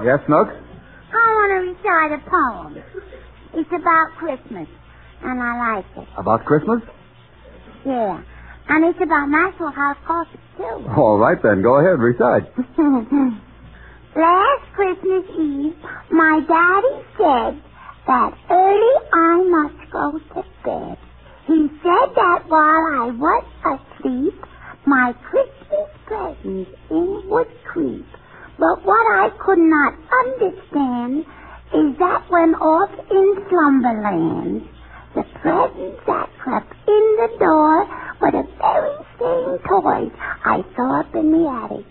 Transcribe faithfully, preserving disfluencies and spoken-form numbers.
Yes, Snooks? I want to recite a poem. It's about Christmas, and I like it. About Christmas? Yeah. And it's about Maxwell House coffee, too. All right, then. Go ahead. Recite. Last Christmas Eve, my daddy said that early I must go to bed. He said that while I was asleep, my Christmas presents in would creep. But what I could not understand is that when off in slumberland, the presents that crept in the door were the very same toys I saw up in the attic.